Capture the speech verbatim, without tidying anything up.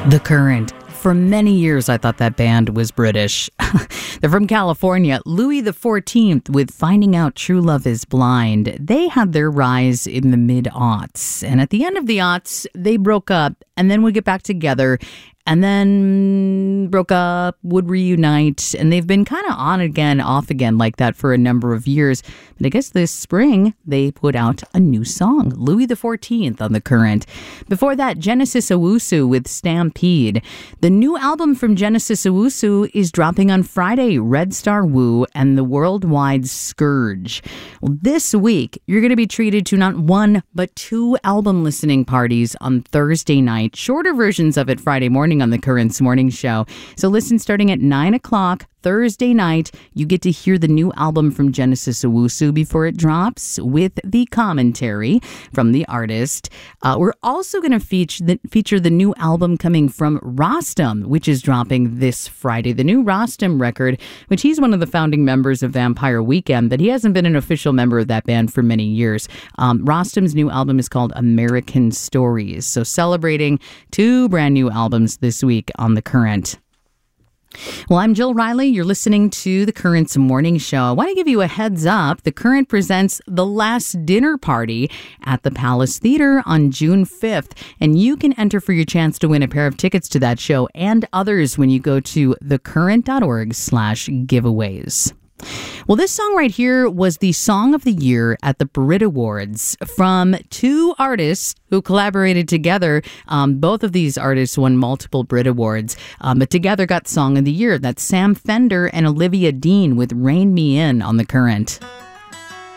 The Current. For many years, I thought that band was British. They're from California. Louis the fourteenth with Finding Out True Love is Blind. They had their rise in the mid-aughts. And at the end of the aughts, they broke up and then would get back together and then broke up, would reunite. And they've been kind of on again, off again like that for a number of years. But I guess this spring, they put out a new song, Louis the fourteenth on The Current. Before that, Genesis Owusu with Stampede. The new album from Genesis Owusu is dropping on Friday, Red Star Woo and the Worldwide Scourge. Well, this week, you're going to be treated to not one, but two album listening parties on Thursday night. Shorter versions of it Friday morning on The Current's morning show. So listen starting at nine o'clock Thursday night. You get to hear the new album from Genesis Owusu before it drops with the commentary from the artist. Uh, we're also going to feature the, feature the new album coming from Rostam, which is dropping this Friday. The new Rostam record, which he's one of the founding members of Vampire Weekend, but he hasn't been an official member of that band for many years. Um, Rostam's new album is called American Stories. So celebrating two brand new albums this week on The Current. Well, I'm Jill Riley. You're listening to The Current's morning show. I want to give you a heads up. The Current presents The Last Dinner Party at the Palace Theater on June fifth. And you can enter for your chance to win a pair of tickets to that show and others when you go to thecurrent.org slash giveaways. Well, this song right here was the Song of the Year at the Brit Awards from two artists who collaborated together. Um, both of these artists won multiple Brit Awards, um, but together got Song of the Year. That's Sam Fender and Olivia Dean with Rain Me In on The Current.